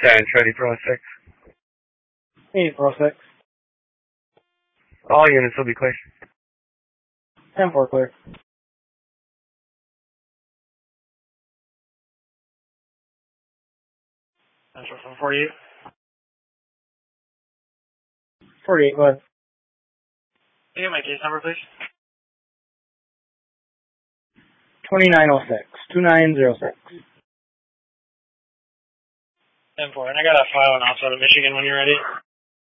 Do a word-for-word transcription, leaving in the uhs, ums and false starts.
Science ready for oh six. eight four six. All units will be clear. ten four clear. Central from forty-eight. forty-eight, go ahead. Can you get my case number, please? twenty-nine oh six. two nine oh six. ten four. And I got a file in outside of Michigan when you're ready.